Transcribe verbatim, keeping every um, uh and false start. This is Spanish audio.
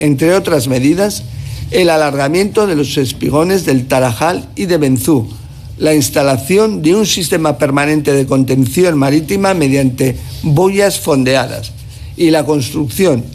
Entre otras medidas, el alargamiento de los espigones del Tarajal y de Benzú, la instalación de un sistema permanente de contención marítima mediante boyas fondeadas y la construcción